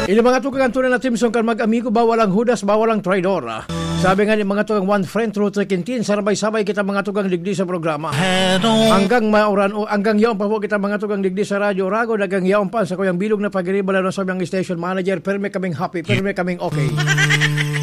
Ini mga tukang tunay na Timson kan mag-amigo, bawal ang hudas, bawal ang traidor. Sabi nga ni mga tukang one friend through Trekintin, sarabay-sabay kita mga tukang digdi sa programa. Hanggang mauran o hanggang yaon pa po kita mga tukang digdi sa Radyo Rago, dagang yaon pa sa kuyang bilog na pagiribala ng sabi ang station manager, perme kaming happy, perme kaming okay.